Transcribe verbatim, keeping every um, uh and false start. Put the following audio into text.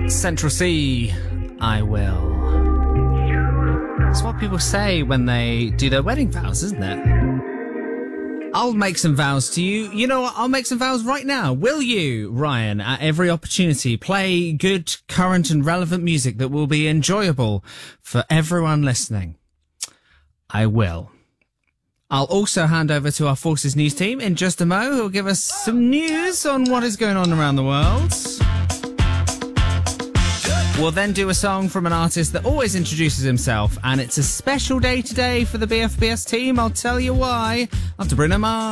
Central C, I will. It's what people say when they do their wedding vows, isn't it? I'll make some vows to you. You know what? I'll make some vows right now. Will you, Ryan, at every opportunity, play good, current and relevant music that will be enjoyable for everyone listening? I will. I'll also hand over to our Forces News team in just a mo, who will give us some news on what is going on around the world. We'll then do a song from an artist that always introduces himself, and it's a special day today for the B F B S team. I'll tell you why after Bruno Mars.